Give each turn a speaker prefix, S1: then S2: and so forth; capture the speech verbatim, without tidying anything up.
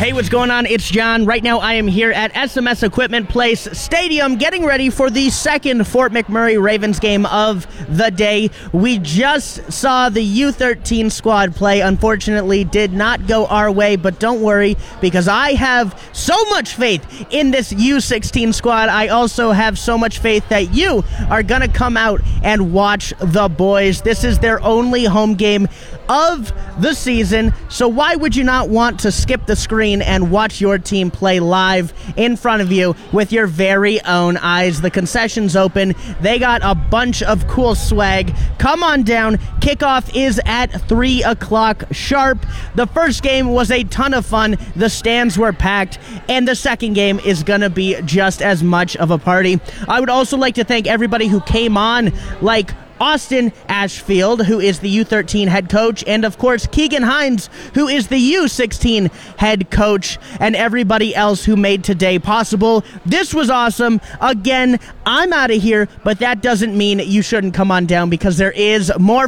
S1: Hey, what's going on? It's John. Right now I am here at S M S Equipment Place Stadium getting ready for the second Fort McMurray Ravens game of the day. We just saw the U thirteen squad play. Unfortunately, did not go our way, but don't worry because I have so much faith in this U sixteen squad. I also have so much faith that you are going to come out and watch the boys. This is their only home game of the season, so why would you not want to skip the screen and watch your team play live in front of you with your very own eyes? The concession's open. They got a bunch of cool swag. Come on down. Kickoff is at three o'clock sharp. The first game was a ton of fun. The stands were packed, and the second game is going to be just as much of a party. I would also like to thank everybody who came on, like Austin Ashfield, who is the U thirteen head coach, and of course Keegan Hines, who is the U sixteen head coach, and everybody else who made today possible. This was awesome. Again, I'm out of here, but that doesn't mean you shouldn't come on down because there is more